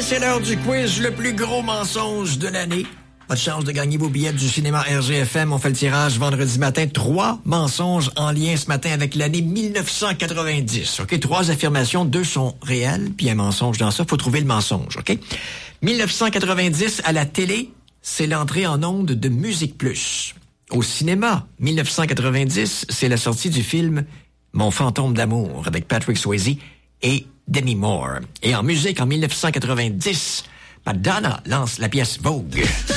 c'est l'heure du quiz, le plus gros mensonge de l'année. Pas de chance de gagner vos billets du cinéma RGFM. On fait le tirage vendredi matin. 3 mensonges en lien ce matin avec l'année 1990. OK? 3 affirmations, 2 sont réelles, puis un mensonge dans ça. Faut trouver le mensonge, OK? 1990, à la télé, c'est l'entrée en ondes de Musique Plus. Au cinéma, 1990, c'est la sortie du film Mon fantôme d'amour avec Patrick Swayze et Demi Moore. Et en musique, en 1990, Madonna lance la pièce Vogue.